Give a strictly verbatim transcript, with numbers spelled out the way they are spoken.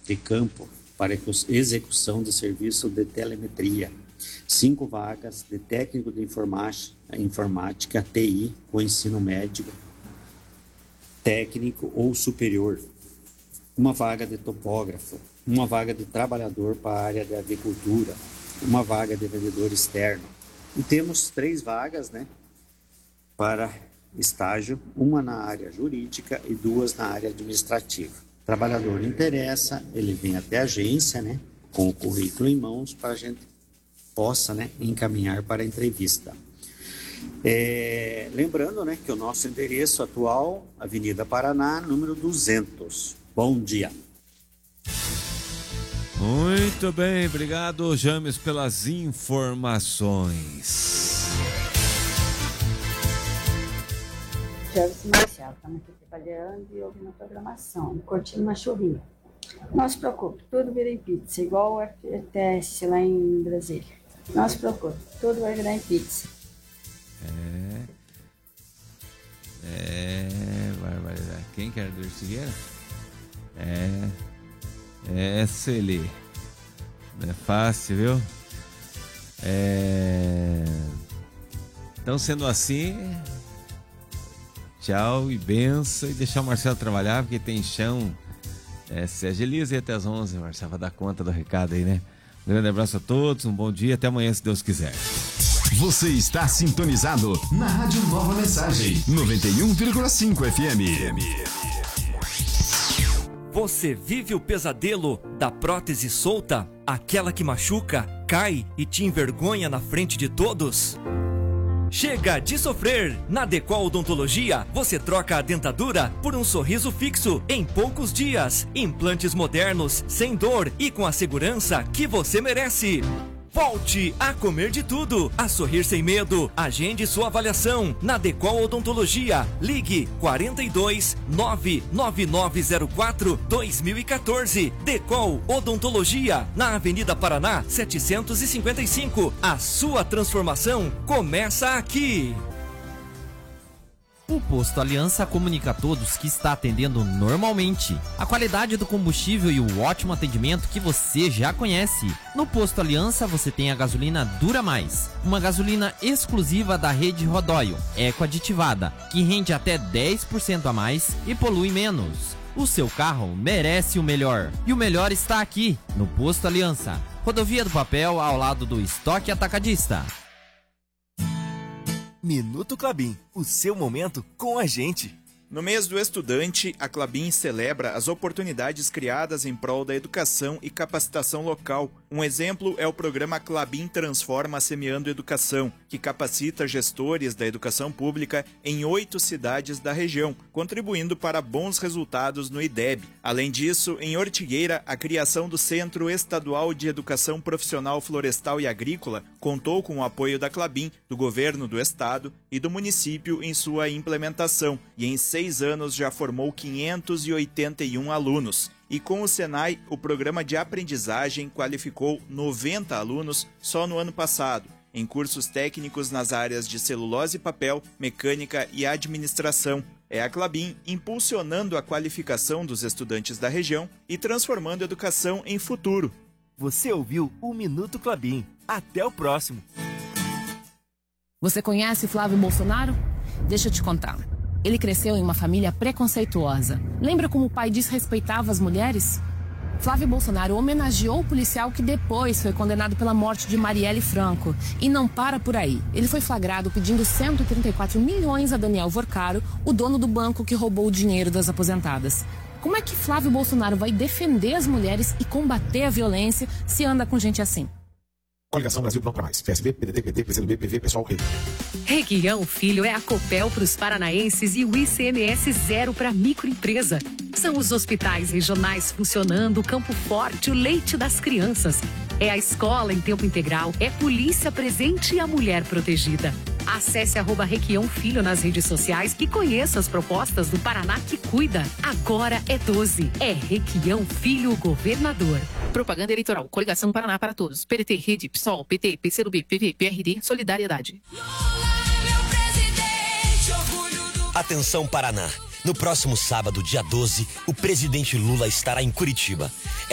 de campo para execução de serviço de telemetria. Cinco vagas de técnico de informática, T I, com ensino médio, técnico ou superior. Uma vaga de topógrafo. Uma vaga de trabalhador para a área de agricultura. Uma vaga de vendedor externo. E temos três vagas, né, para estágio, uma na área jurídica e duas na área administrativa. O trabalhador interessa, ele vem até a agência, né, com o currículo em mãos para a gente possa, né, encaminhar para a entrevista. É, lembrando, né, que o nosso endereço atual, Avenida Paraná, número duzentos. Bom dia. Muito bem, obrigado, James, pelas informações. James Marcial, estamos aqui trabalhando e ouvindo a programação, curtindo uma chuvinha. Não se preocupe, tudo vira em pizza, igual o F T S lá em Brasília. Não se preocupe, tudo vai virar em pizza. É. É. Vai, vai, vai. Quem quer ver Figueira? É. É, Celi. Não é fácil, viu? É. Então, sendo assim, tchau e benção, e deixar o Marcelo trabalhar, porque tem chão. É, se agiliza aí até as onze, Marcelo, vai dar conta do recado aí, né? Um grande abraço a todos, um bom dia, até amanhã, se Deus quiser. Você está sintonizado na Rádio Nova Mensagem, noventa e um vírgula cinco F M. Você vive o pesadelo da prótese solta? Aquela que machuca, cai e te envergonha na frente de todos? Chega de sofrer! Na Decol Odontologia, você troca a dentadura por um sorriso fixo em poucos dias. Implantes modernos, sem dor e com a segurança que você merece. Volte a comer de tudo, a sorrir sem medo. Agende sua avaliação na Decol Odontologia. Ligue quarenta e dois, nove nove nove zero quatro, dois mil e quatorze. Decol Odontologia, na Avenida Paraná, setecentos e cinquenta e cinco. A sua transformação começa aqui. O Posto Aliança comunica a todos que está atendendo normalmente. A qualidade do combustível e o ótimo atendimento que você já conhece. No Posto Aliança você tem a gasolina Dura Mais, uma gasolina exclusiva da rede Rodóio, eco-aditivada, que rende até dez por cento a mais e polui menos. O seu carro merece o melhor. E o melhor está aqui, no Posto Aliança. Rodovia do Papel, ao lado do Estoque Atacadista. Minuto Klabin, o seu momento com a gente. No mês do estudante, a Klabin celebra as oportunidades criadas em prol da educação e capacitação local. Um exemplo é o programa Klabin Transforma Semeando Educação, que capacita gestores da educação pública em oito cidades da região, contribuindo para bons resultados no I D E B. Além disso, em Ortigueira, a criação do Centro Estadual de Educação Profissional Florestal e Agrícola contou com o apoio da Klabin, do governo do estado e do município em sua implementação, e em seis anos já formou quinhentos e oitenta e um alunos. E com o Senai, o programa de aprendizagem qualificou noventa alunos só no ano passado, em cursos técnicos nas áreas de celulose e papel, mecânica e administração. É a Klabin impulsionando a qualificação dos estudantes da região e transformando a educação em futuro. Você ouviu o Minuto Klabin. Até o próximo. Você conhece Flávio Bolsonaro? Deixa eu te contar. Ele cresceu em uma família preconceituosa. Lembra como o pai desrespeitava as mulheres? Flávio Bolsonaro homenageou o policial que depois foi condenado pela morte de Marielle Franco. E não para por aí. Ele foi flagrado pedindo cento e trinta e quatro milhões a Daniel Vorcaro, o dono do banco que roubou o dinheiro das aposentadas. Como é que Flávio Bolsonaro vai defender as mulheres e combater a violência se anda com gente assim? Coligação Brasil Não Pra Mais. P S B, P D T, P T, P C do B, P V, Pessoal, Rede. Requião Filho é a Copel para os paranaenses e o I C M S zero para microempresa. São os hospitais regionais funcionando, o Campo Forte, o leite das crianças. É a escola em tempo integral, é polícia presente e a mulher protegida. Acesse arroba Requião Filho nas redes sociais e conheça as propostas do Paraná que cuida. Agora é doze. É Requião Filho Governador. Propaganda eleitoral. Coligação Paraná para todos. P D T, Rede, PSOL, P T, P C do B, P V, P R D, Solidariedade. Atenção Paraná. No próximo sábado, dia doze, o presidente Lula estará em Curitiba.